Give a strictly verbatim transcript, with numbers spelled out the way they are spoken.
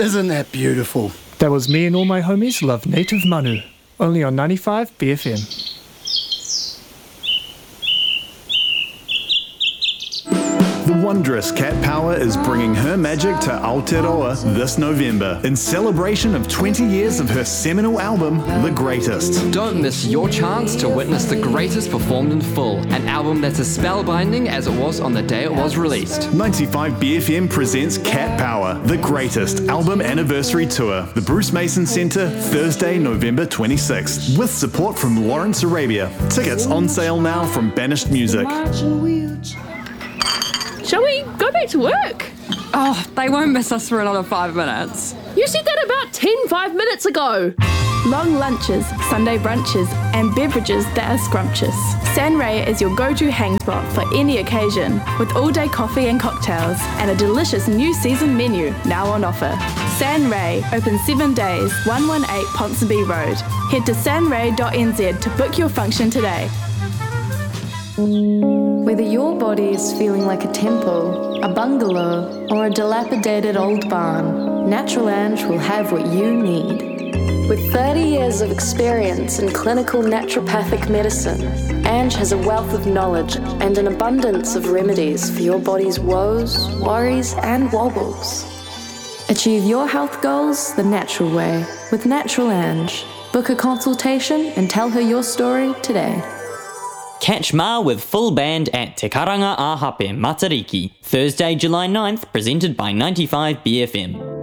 Isn't that beautiful? That was me and all my homies love Native Manu, only on ninety-five B F M. The wondrous Cat Power is bringing her magic to Aotearoa this November in celebration of twenty years of her seminal album, The Greatest. Don't miss your chance to witness The Greatest performed in full, an album that's as spellbinding as it was on the day it was released. ninety-five B F M presents Cat Power, The Greatest Album Anniversary Tour, the Bruce Mason Centre, Thursday, November twenty-sixth, with support from Lawrence Arabia. Tickets on sale now from Banished Music. Shall we go back to work? Oh, they won't miss us for another five minutes. You said that about ten, five minutes ago. Long lunches, Sunday brunches, and beverages that are scrumptious. Sanray is your go-to hang spot for any occasion, with all-day coffee and cocktails, and a delicious new season menu now on offer. Sanray, open seven days, one eighteen Ponsonby Road. Head to sanray dot n z to book your function today. Whether your body is feeling like a temple, a bungalow, or a dilapidated old barn, Natural Ange will have what you need. With thirty years of experience in clinical naturopathic medicine, Ange has a wealth of knowledge and an abundance of remedies for your body's woes, worries, and wobbles. Achieve your health goals the natural way with Natural Ange. Book a consultation and tell her your story today. Catch Ma with full band at Te Karanga a Hape, Matariki, Thursday, July ninth, presented by ninety-five B F M.